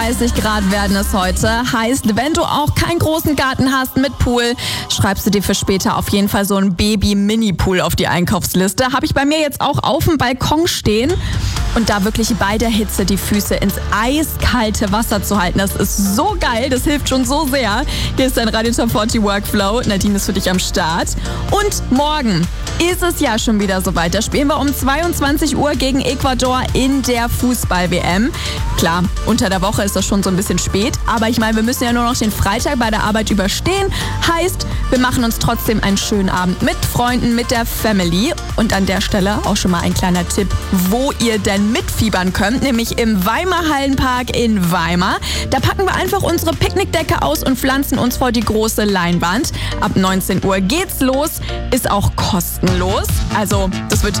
30 Grad werden es heute. Heißt, wenn du auch keinen großen Garten hast mit Pool, schreibst du dir für später auf jeden Fall so einen Baby-Mini-Pool auf die Einkaufsliste. Habe ich bei mir jetzt auch auf dem Balkon stehen. Und da wirklich bei der Hitze die Füße ins eiskalte Wasser zu halten, das ist so geil, das hilft schon so sehr. Hier ist dein Radio Top 40 Workflow. Nadine ist für dich am Start. Und morgen ist es ja schon wieder soweit. Da spielen wir um 22 Uhr gegen Ecuador in der Fußball-WM. Klar, unter der Woche ist das schon so ein bisschen spät. Aber ich meine, wir müssen ja nur noch den Freitag bei der Arbeit überstehen. Heißt, wir machen uns trotzdem einen schönen Abend mit Freunden, mit der Family. Und an der Stelle auch schon mal ein kleiner Tipp, wo ihr denn mitfiebern könnt, nämlich im Weimar Hallenpark in Weimar. Da packen wir einfach unsere Picknickdecke aus und pflanzen uns vor die große Leinwand. Ab 19 Uhr geht's los, ist auch kostenlos. Also das wird